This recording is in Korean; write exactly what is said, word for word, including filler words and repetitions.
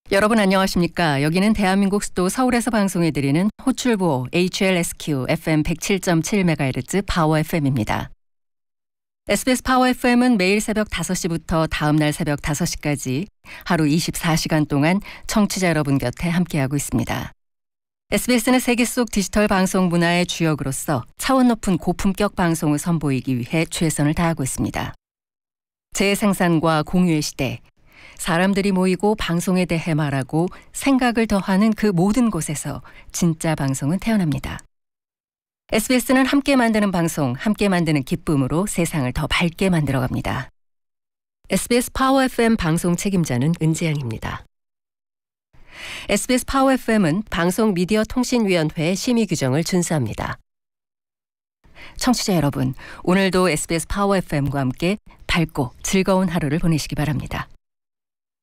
여러분 안녕하십니까? 여기는 대한민국 수도 서울에서 방송해드리는 호출보 에이치엘에스큐 에프엠 백칠 점 칠 메가헤르츠 파워 에프엠입니다. 에스비에스 파워 에프엠은 매일 새벽 다섯 시부터 다음 날 새벽 다섯 시까지 하루 이십사 시간 동안 청취자 여러분 곁에 함께하고 있습니다. 에스비에스는 세계 속 디지털 방송 문화의 주역으로서 차원 높은 고품격 방송을 선보이기 위해 최선을 다하고 있습니다. 재생산과 공유의 시대, 사람들이 모이고 방송에 대해 말하고 생각을 더하는 그 모든 곳에서 진짜 방송은 태어납니다. 에스비에스는 함께 만드는 방송, 함께 만드는 기쁨으로 세상을 더 밝게 만들어갑니다. 에스비에스 파워 에프엠 방송 책임자는 은지양입니다. 에스비에스 파워 에프엠은 방송미디어통신위원회의 심의 규정을 준수합니다. 청취자 여러분, 오늘도 에스비에스 파워 에프엠과 함께 밝고 즐거운 하루를 보내시기 바랍니다.